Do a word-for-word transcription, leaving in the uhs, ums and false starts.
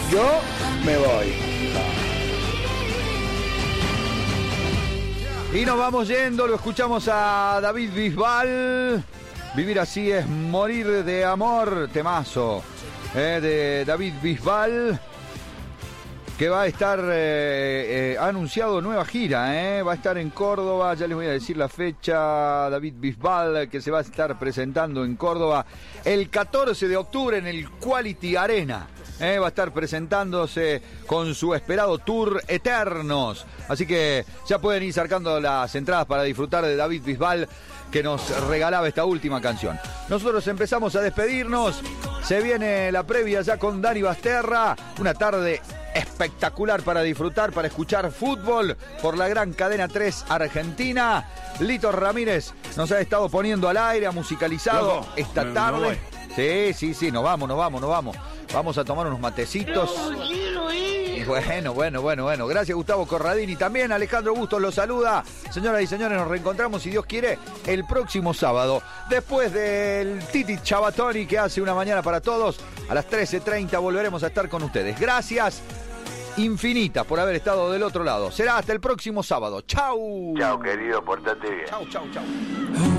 Yo me voy. Y nos vamos yendo, lo escuchamos a David Bisbal. Vivir así es morir de amor, temazo, eh, de David Bisbal, que va a estar, eh, eh, ha anunciado nueva gira, eh, va a estar en Córdoba, ya les voy a decir la fecha. David Bisbal, que se va a estar presentando en Córdoba el catorce de octubre en el Quality Arena. Eh, va a estar presentándose con su esperado tour Eternos. Así que ya pueden ir sacando las entradas para disfrutar de David Bisbal, que nos regalaba esta última canción. Nosotros empezamos a despedirnos. Se viene la previa ya con Dani Basterra. Una tarde espectacular para disfrutar, para escuchar fútbol por la gran cadena tres Argentina. Lito Ramírez nos ha estado poniendo al aire, ha musicalizado Loco, esta me- tarde. me voy. Sí, sí, sí, nos vamos, nos vamos, nos vamos. Vamos a tomar unos matecitos. Bueno, bueno, bueno, bueno. Gracias, Gustavo Corradini. También Alejandro Bustos los saluda. Señoras y señores, nos reencontramos, si Dios quiere, el próximo sábado. Después del Titi Chabatoni, que hace una mañana para todos, a las trece treinta volveremos a estar con ustedes. Gracias infinitas por haber estado del otro lado. Será hasta el próximo sábado. ¡Chau! Chao, querido, portate bien. Chau, chau, chau.